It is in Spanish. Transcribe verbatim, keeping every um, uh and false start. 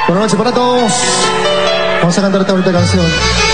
Buenas noches para todos. Vamos a cantar esta bonita canción.